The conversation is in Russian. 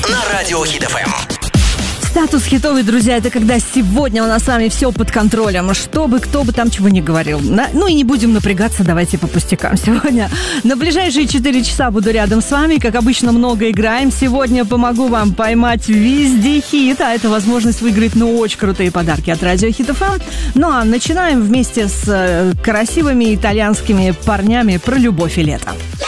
на Радио Хит ФМ. Статус хитовый, друзья, это когда сегодня у нас с вами все под контролем. Кто бы там чего не говорил. Ну и не будем напрягаться, давайте по пустякам сегодня. На ближайшие 4 часа буду рядом с вами. Как обычно, много играем. Сегодня помогу вам поймать везде хит. А это возможность выиграть, очень крутые подарки от Радио Хит ФМ. Ну а начинаем вместе с красивыми итальянскими парнями про любовь и лето.